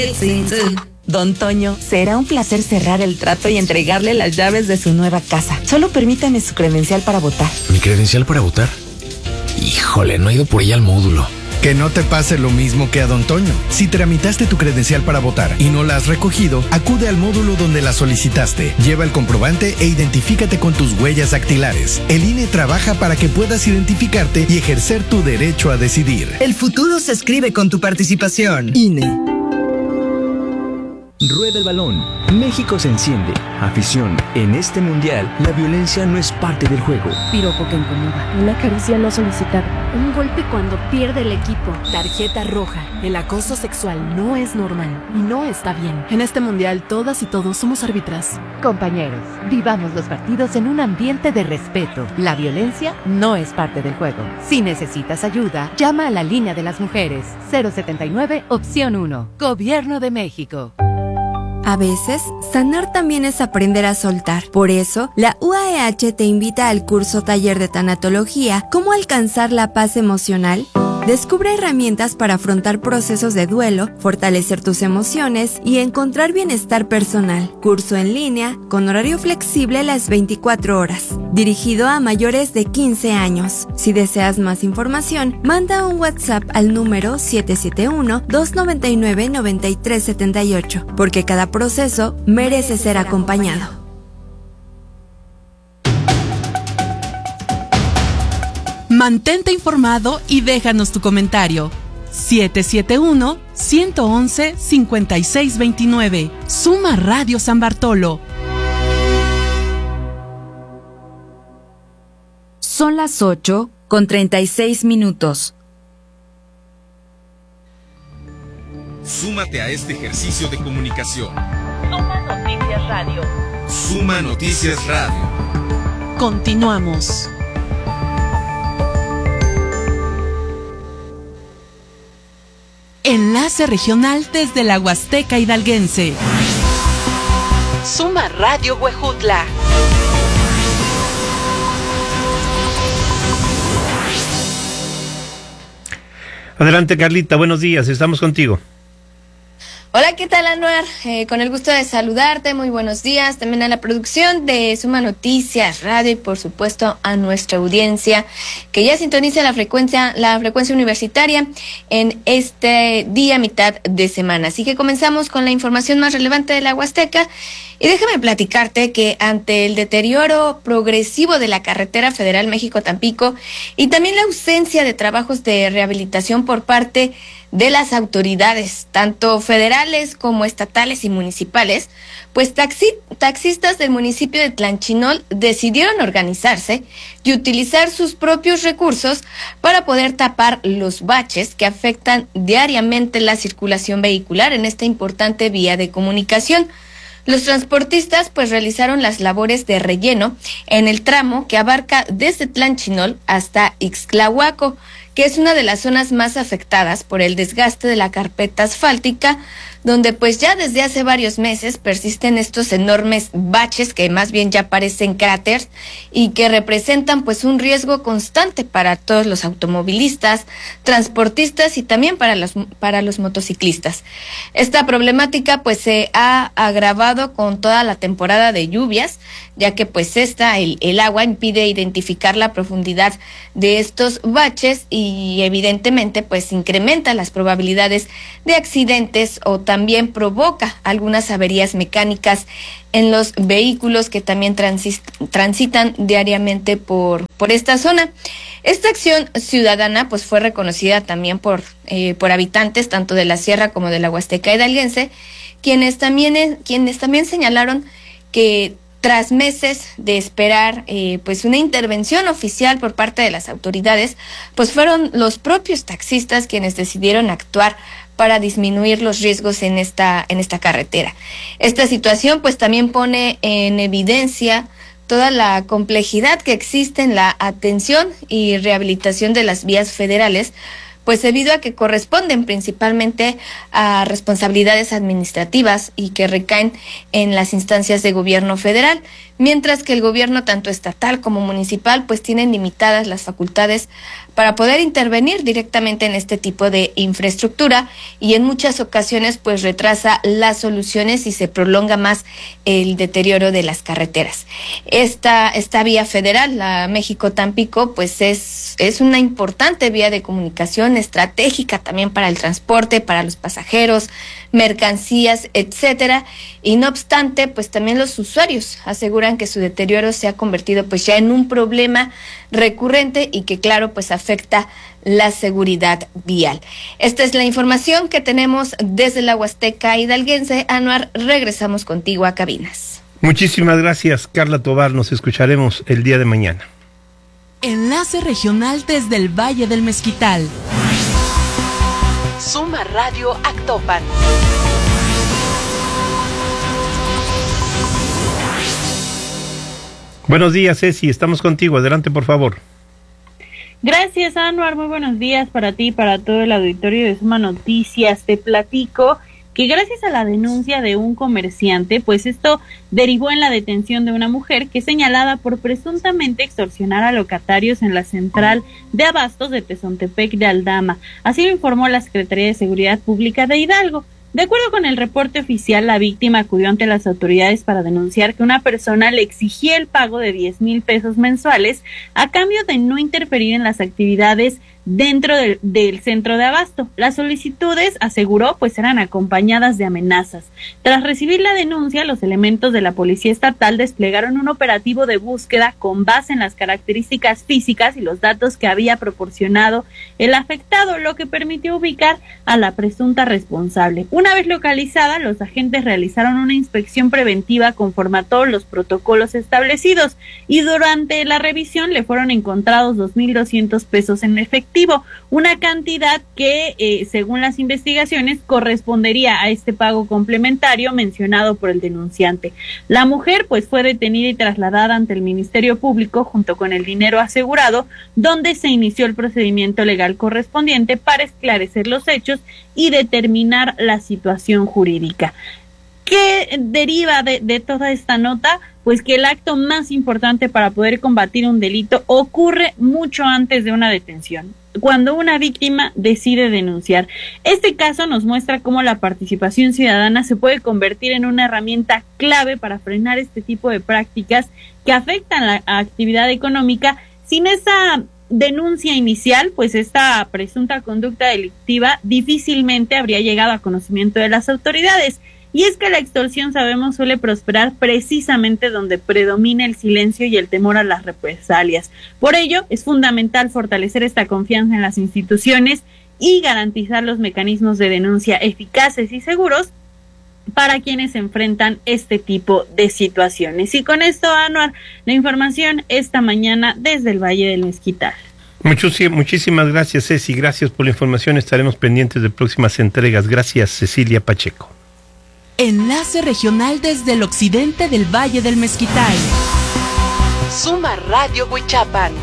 Don Toño, será un placer cerrar el trato y entregarle las llaves de su nueva casa. Solo permítame su credencial para votar. ¿Mi credencial para votar? Híjole, no he ido por ella al módulo. Que no te pase lo mismo que a Don Toño. Si tramitaste tu credencial para votar y no la has recogido, acude al módulo donde la solicitaste. Lleva el comprobante e identifícate con tus huellas dactilares. El INE trabaja para que puedas identificarte y ejercer tu derecho a decidir. El futuro se escribe con tu participación. INE. Rueda el balón. México se enciende. Afición. En este mundial, la violencia no es parte del juego. Piropo que incomoda. Una caricia no solicitada. Un golpe cuando pierde el equipo. Tarjeta roja. El acoso sexual no es normal y no está bien. En este mundial, todas y todos somos árbitras. Compañeros, vivamos los partidos en un ambiente de respeto. La violencia no es parte del juego. Si necesitas ayuda, llama a la línea de las mujeres. 079, opción 1. Gobierno de México. A veces, sanar también es aprender a soltar. Por eso, la UAEH te invita al curso Taller de Tanatología, ¿Cómo alcanzar la paz emocional? Descubre herramientas para afrontar procesos de duelo, fortalecer tus emociones y encontrar bienestar personal. Curso en línea, con horario flexible las 24 horas. Dirigido a mayores de 15 años. Si deseas más información, manda un WhatsApp al número 771-299-9378, porque cada proceso merece ser acompañado. Mantente informado y déjanos tu comentario. 771-111-5629. Suma Radio San Bartolo. Son las 8:36. Súmate a este ejercicio de comunicación. Suma Noticias Radio. Suma Noticias Radio. Continuamos. Enlace regional desde la Huasteca Hidalguense. Suma Radio Huejutla. Adelante, Carlita, buenos días, estamos contigo. Hola, ¿qué tal, Anuar? Con el gusto de saludarte, muy buenos días, también a la producción de Suma Noticias Radio y por supuesto a nuestra audiencia que ya sintoniza la frecuencia universitaria en este día mitad de semana. Así que comenzamos con la información más relevante de la Huasteca y déjame platicarte que ante el deterioro progresivo de la carretera federal México-Tampico y también la ausencia de trabajos de rehabilitación por parte de las autoridades, tanto federales como estatales y municipales, pues taxistas del municipio de Tlanchinol decidieron organizarse y utilizar sus propios recursos para poder tapar los baches que afectan diariamente la circulación vehicular en esta importante vía de comunicación. Los transportistas pues realizaron las labores de relleno en el tramo que abarca desde Tlanchinol hasta Ixtlahuaco, que es una de las zonas más afectadas por el desgaste de la carpeta asfáltica, donde pues ya desde hace varios meses persisten estos enormes baches que más bien ya parecen cráteres y que representan pues un riesgo constante para todos los automovilistas, transportistas y también para los motociclistas. Esta problemática pues se ha agravado con toda la temporada de lluvias, ya que pues el agua impide identificar la profundidad de estos baches y evidentemente pues incrementa las probabilidades de accidentes o también provoca algunas averías mecánicas en los vehículos que también transitan diariamente por esta zona. Esta acción ciudadana pues fue reconocida también por habitantes tanto de la Sierra como de la Huasteca Hidalguense, quienes también señalaron que tras meses de esperar pues una intervención oficial por parte de las autoridades, pues fueron los propios taxistas quienes decidieron actuar para disminuir los riesgos en esta carretera. Esta situación pues también pone en evidencia toda la complejidad que existe en la atención y rehabilitación de las vías federales, pues debido a que corresponden principalmente a responsabilidades administrativas y que recaen en las instancias de gobierno federal, mientras que el gobierno tanto estatal como municipal pues tienen limitadas las facultades para poder intervenir directamente en este tipo de infraestructura, y en muchas ocasiones pues retrasa las soluciones y se prolonga más el deterioro de las carreteras. Esta vía federal, la México-Tampico, pues es una importante vía de comunicación estratégica también para el transporte, para los pasajeros, mercancías, etcétera, y no obstante, pues también los usuarios aseguran que su deterioro se ha convertido pues ya en un problema recurrente y que claro, pues afecta la seguridad vial. Esta es la información que tenemos desde la Huasteca hidalguense. Anuar, regresamos contigo a cabinas. Muchísimas gracias, Carla Tobar. Nos escucharemos el día de mañana. Enlace regional desde el Valle del Mezquital. Suma Radio Actopan. Buenos días, Ceci, estamos contigo. Adelante, por favor. Gracias, Anuar. Muy buenos días para ti y para todo el auditorio de Suma Noticias. Te platico que gracias a la denuncia de un comerciante, pues esto derivó en la detención de una mujer que es señalada por presuntamente extorsionar a locatarios en la central de abastos de Tezontepec de Aldama. Así lo informó la Secretaría de Seguridad Pública de Hidalgo. De acuerdo con el reporte oficial, la víctima acudió ante las autoridades para denunciar que una persona le exigía el pago de 10,000 pesos mensuales a cambio de no interferir en las actividades dentro del centro de abasto. Las solicitudes, aseguró, pues eran acompañadas de amenazas. Tras recibir la denuncia, los elementos de la Policía Estatal desplegaron un operativo de búsqueda con base en las características físicas y los datos que había proporcionado el afectado, lo que permitió ubicar a la presunta responsable. Una vez localizada, los agentes realizaron una inspección preventiva conforme a todos los protocolos establecidos y durante la revisión le fueron encontrados 2,200 pesos en efectivo, una cantidad que, según las investigaciones, correspondería a este pago complementario mencionado por el denunciante. La mujer, pues, fue detenida y trasladada ante el Ministerio Público junto con el dinero asegurado, donde se inició el procedimiento legal correspondiente para esclarecer los hechos y determinar la situación jurídica. ¿Qué deriva de toda esta nota? Pues que el acto más importante para poder combatir un delito ocurre mucho antes de una detención, cuando una víctima decide denunciar. Este caso nos muestra cómo la participación ciudadana se puede convertir en una herramienta clave para frenar este tipo de prácticas que afectan la actividad económica. Sin esa denuncia inicial, pues esta presunta conducta delictiva difícilmente habría llegado a conocimiento de las autoridades. Y es que la extorsión, sabemos, suele prosperar precisamente donde predomina el silencio y el temor a las represalias. Por ello, es fundamental fortalecer esta confianza en las instituciones y garantizar los mecanismos de denuncia eficaces y seguros para quienes enfrentan este tipo de situaciones. Y con esto, Anuar, la información esta mañana desde el Valle del Mezquital. Muchísimas gracias, Ceci. Gracias por la información. Estaremos pendientes de próximas entregas. Gracias, Cecilia Pacheco. Enlace regional desde el occidente del Valle del Mezquital. Suma Radio Huichapan.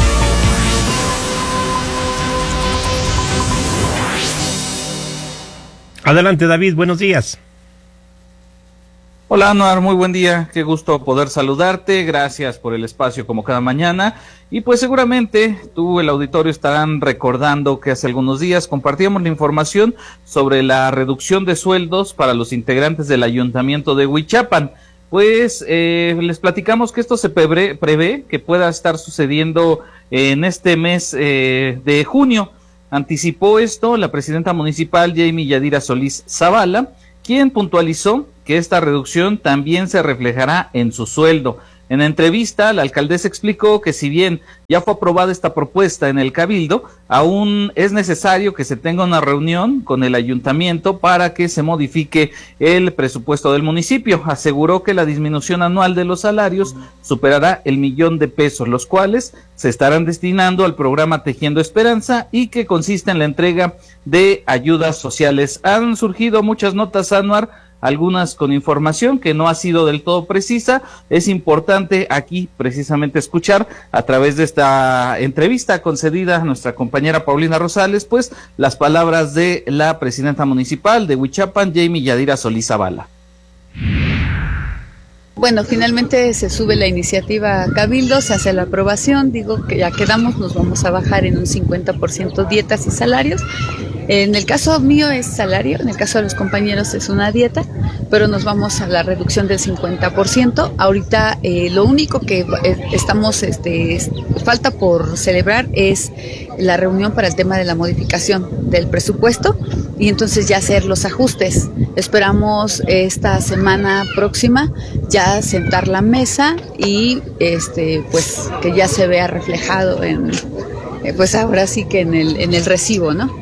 Adelante, David, buenos días. Hola, Anuar, muy buen día, qué gusto poder saludarte, gracias por el espacio como cada mañana, y pues seguramente tú, el auditorio, estarán recordando que hace algunos días compartíamos la información sobre la reducción de sueldos para los integrantes del Ayuntamiento de Huichapan. Pues les platicamos que esto se prevé que pueda estar sucediendo en este mes de junio. Anticipó esto la presidenta municipal Jamie Yadira Solís Zavala, quien puntualizó que esta reducción también se reflejará en su sueldo. En entrevista, la alcaldesa explicó que si bien ya fue aprobada esta propuesta en el Cabildo, aún es necesario que se tenga una reunión con el ayuntamiento para que se modifique el presupuesto del municipio. Aseguró que la disminución anual de los salarios superará el 1,000,000 de pesos, los cuales se estarán destinando al programa Tejiendo Esperanza y que consiste en la entrega de ayudas sociales. Han surgido muchas notas, Anuar, algunas con información que no ha sido del todo precisa. Es importante aquí precisamente escuchar a través de esta entrevista concedida a nuestra compañera Paulina Rosales, pues las palabras de la presidenta municipal de Huichapan, Jamie Yadira Solís Zavala. Bueno, finalmente se sube la iniciativa a Cabildo, se hace la aprobación, digo que ya quedamos, nos vamos a bajar en un 50% dietas y salarios. En el caso mío es salario, en el caso de los compañeros es una dieta, pero nos vamos a la reducción del 50%. Ahorita lo único que estamos falta por celebrar es la reunión para el tema de la modificación del presupuesto y entonces ya hacer los ajustes. Esperamos esta semana próxima ya sentar la mesa y pues que ya se vea reflejado en pues ahora sí que en el recibo, ¿no?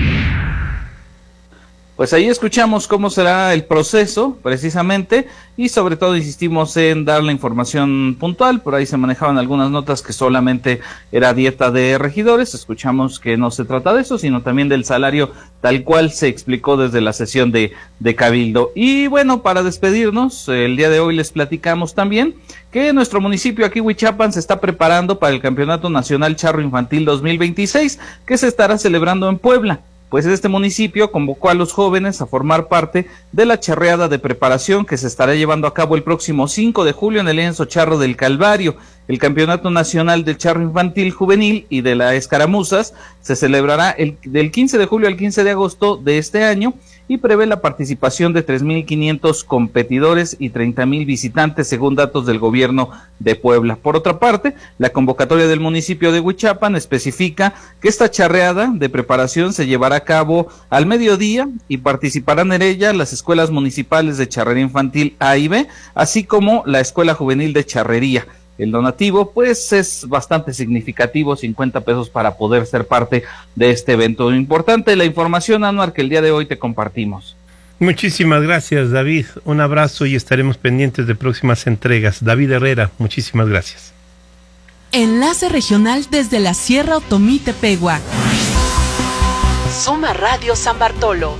Pues ahí escuchamos cómo será el proceso, precisamente, y sobre todo insistimos en dar la información puntual. Por ahí se manejaban algunas notas que solamente era dieta de regidores. Escuchamos que no se trata de eso, sino también del salario tal cual se explicó desde la sesión de Cabildo. Y bueno, para despedirnos, el día de hoy les platicamos también que nuestro municipio aquí, Huichapan, se está preparando para el Campeonato Nacional Charro Infantil 2026, que se estará celebrando en Puebla. Pues este municipio convocó a los jóvenes a formar parte de la charreada de preparación que se estará llevando a cabo el próximo 5 de julio en el lienzo charro del Calvario. El Campeonato Nacional del Charro Infantil Juvenil y de las Escaramuzas se celebrará del 15 de julio al 15 de agosto de este año y prevé la participación de 3,500 competidores y 30,000 visitantes según datos del gobierno de Puebla. Por otra parte, la convocatoria del municipio de Huichapan especifica que esta charreada de preparación se llevará a cabo al mediodía y participarán en ella las escuelas municipales de charrería infantil A y B, así como la Escuela Juvenil de Charrería. El donativo pues es bastante significativo, 50 pesos para poder ser parte de este evento. Importante la información, Anuar, que el día de hoy te compartimos. Muchísimas gracias, David. Un abrazo y estaremos pendientes de próximas entregas. David Herrera, muchísimas gracias. Enlace regional desde la Sierra Otomí-Tepehua. Suma Radio San Bartolo.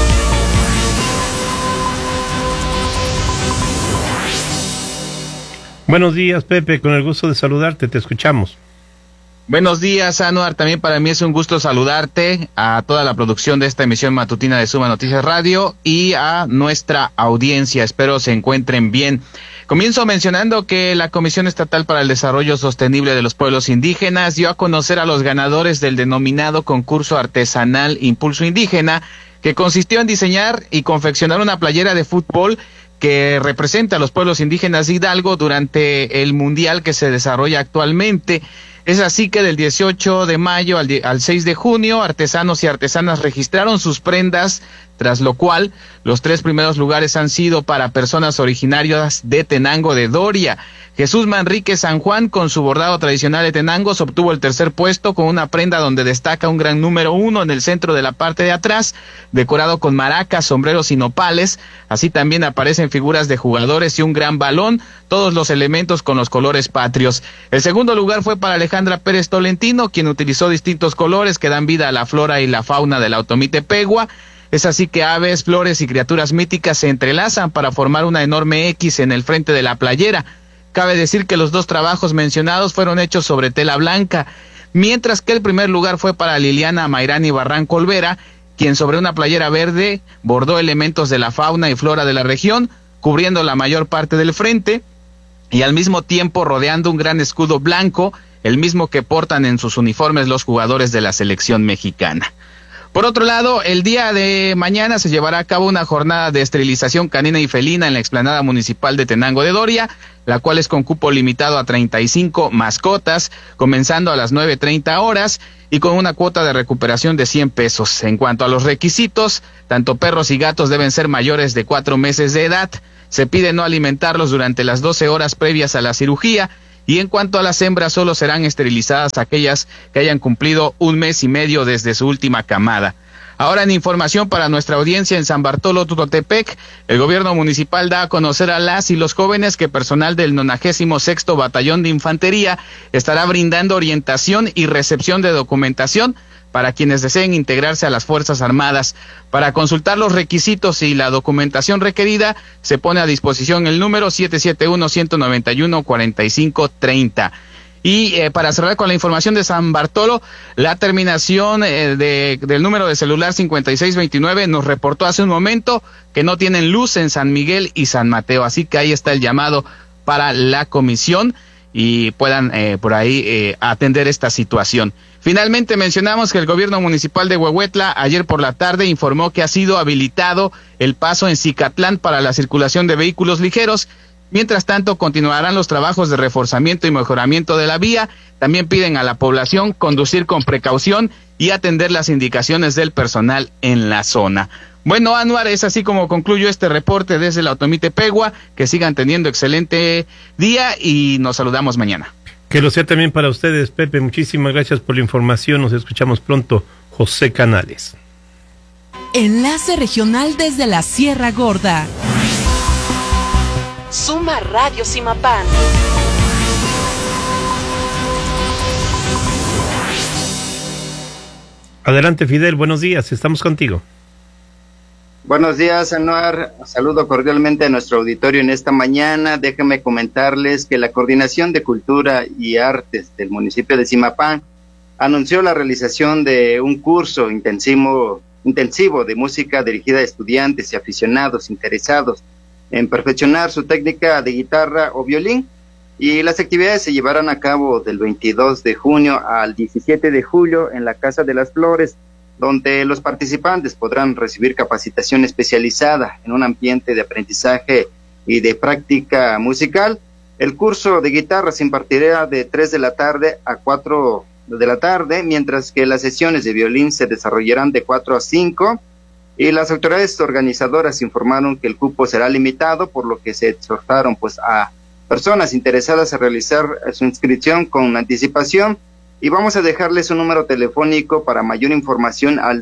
Buenos días, Pepe, con el gusto de saludarte, te escuchamos. Buenos días, Anuar, también para mí es un gusto saludarte, a toda la producción de esta emisión matutina de Suma Noticias Radio y a nuestra audiencia, espero se encuentren bien. Comienzo mencionando que la Comisión Estatal para el Desarrollo Sostenible de los Pueblos Indígenas dio a conocer a los ganadores del denominado concurso artesanal Impulso Indígena, que consistió en diseñar y confeccionar una playera de fútbol que representa a los pueblos indígenas de Hidalgo durante el mundial que se desarrolla actualmente. Es así que del 18 de mayo al 6 de junio, artesanos y artesanas registraron sus prendas, tras lo cual los 3 primeros lugares han sido para personas originarias de Tenango de Doria. Jesús Manrique San Juan, con su bordado tradicional de Tenangos, obtuvo el tercer puesto con una prenda donde destaca un gran número 1 en el centro de la parte de atrás, decorado con maracas, sombreros y nopales. Así también aparecen figuras de jugadores y un gran balón, todos los elementos con los colores patrios. El segundo lugar fue para Alejandra Pérez Tolentino, quien utilizó distintos colores que dan vida a la flora y la fauna de la Otomí-Tepehua. Es así que aves, flores y criaturas míticas se entrelazan para formar una enorme X en el frente de la playera. Cabe decir que los 2 trabajos mencionados fueron hechos sobre tela blanca, mientras que el primer lugar fue para Liliana Mayrani Barranco Olvera, quien sobre una playera verde bordó elementos de la fauna y flora de la región, cubriendo la mayor parte del frente y al mismo tiempo rodeando un gran escudo blanco, el mismo que portan en sus uniformes los jugadores de la selección mexicana. Por otro lado, el día de mañana se llevará a cabo una jornada de esterilización canina y felina en la explanada municipal de Tenango de Doria, la cual es con cupo limitado a 35 mascotas, comenzando a las 9:30 horas y con una cuota de recuperación de 100 pesos. En cuanto a los requisitos, tanto perros y gatos deben ser mayores de 4 meses de edad, se pide no alimentarlos durante las 12 horas previas a la cirugía, y en cuanto a las hembras, solo serán esterilizadas aquellas que hayan cumplido 1 mes y medio desde su última camada. Ahora en información para nuestra audiencia en San Bartolo, Tutotepec, el gobierno municipal da a conocer a las y los jóvenes que personal del 96º Batallón de Infantería estará brindando orientación y recepción de documentación para quienes deseen integrarse a las Fuerzas Armadas. Para consultar los requisitos y la documentación requerida, se pone a disposición el número 771-191-4530. Y para cerrar con la información de San Bartolo, la terminación del número de celular 5629 nos reportó hace un momento que no tienen luz en San Miguel y San Mateo, así que ahí está el llamado para la comisión y puedan por ahí atender esta situación. Finalmente mencionamos que el gobierno municipal de Huehuetla ayer por la tarde informó que ha sido habilitado el paso en Cicatlán para la circulación de vehículos ligeros. Mientras tanto, continuarán los trabajos de reforzamiento y mejoramiento de la vía. También piden a la población conducir con precaución y atender las indicaciones del personal en la zona. Bueno, Anuar, es así como concluyo este reporte desde la Otomí Tepehua. Que sigan teniendo excelente día y nos saludamos mañana. Que lo sea también para ustedes, Pepe. Muchísimas gracias por la información. Nos escuchamos pronto. José Canales. Enlace regional desde la Sierra Gorda. Suma Radio Simapán. Adelante, Fidel, buenos días, estamos contigo. Buenos días, Anuar. Saludo cordialmente a nuestro auditorio en esta mañana. Déjenme comentarles que la Coordinación de Cultura y Artes del municipio de Simapán anunció la realización de un curso intensivo de música dirigida a estudiantes y aficionados interesados en perfeccionar su técnica de guitarra o violín, y las actividades se llevarán a cabo del 22 de junio al 17 de julio en la Casa de las Flores, donde los participantes podrán recibir capacitación especializada en un ambiente de aprendizaje y de práctica musical. El curso de guitarra se impartirá de 3 de la tarde a 4 de la tarde, mientras que las sesiones de violín se desarrollarán de 4 a 5, y las autoridades organizadoras informaron que el cupo será limitado, por lo que se exhortaron a personas interesadas a realizar su inscripción con anticipación, y vamos a dejarles un número telefónico para mayor información al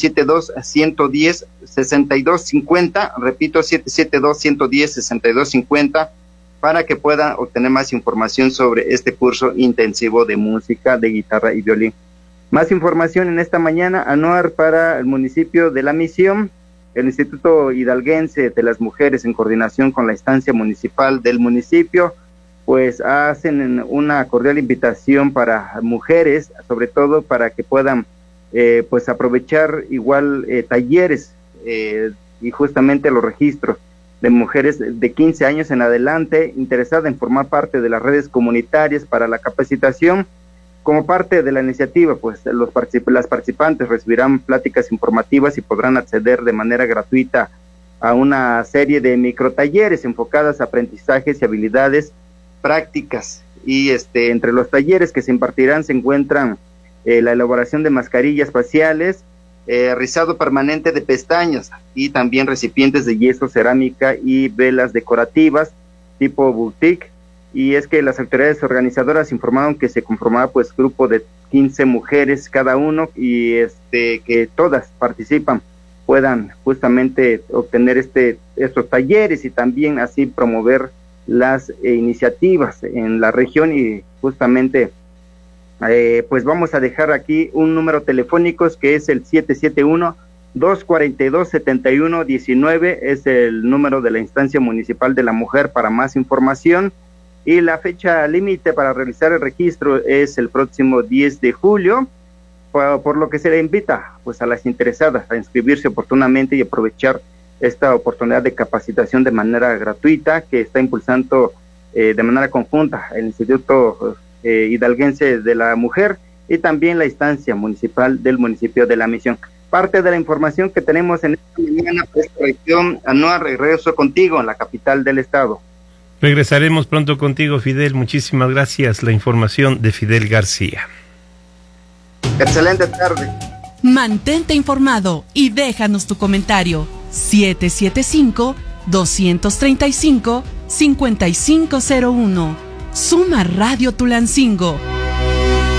772-110-6250, repito, 772-110-6250, para que puedan obtener más información sobre este curso intensivo de música de guitarra y violín. Más información en esta mañana, Anuar, para el municipio de La Misión. El Instituto Hidalguense de las Mujeres, en coordinación con la instancia municipal del municipio, pues hacen una cordial invitación para mujeres, sobre todo para que puedan aprovechar igual talleres y justamente los registros de mujeres de 15 años en adelante interesadas en formar parte de las redes comunitarias para la capacitación. Como parte de la iniciativa, pues las participantes recibirán pláticas informativas y podrán acceder de manera gratuita a una serie de microtalleres enfocadas a aprendizajes y habilidades prácticas. Y entre los talleres que se impartirán se encuentran la elaboración de mascarillas faciales, rizado permanente de pestañas y también recipientes de yeso, cerámica y velas decorativas tipo boutique. Y es que las autoridades organizadoras informaron que se conformará grupo de 15 mujeres cada uno, y que todas participan, puedan justamente obtener estos talleres y también así promover las iniciativas en la región. Y justamente vamos a dejar aquí un número telefónico que es el 771-242-7119, es el número de la instancia municipal de la mujer para más información. Y la fecha límite para realizar el registro es el próximo 10 de julio, por lo que se le invita a las interesadas a inscribirse oportunamente y aprovechar esta oportunidad de capacitación de manera gratuita que está impulsando de manera conjunta el Instituto Hidalguense de la Mujer y también la instancia municipal del municipio de La Misión. Parte de la información que tenemos en esta mañana por esta región. Anuar, regreso contigo en la capital del estado. Regresaremos pronto contigo, Fidel. Muchísimas gracias. La información de Fidel García. Excelente tarde. Mantente informado y déjanos tu comentario. 775-235-5501. Suma Radio Tulancingo.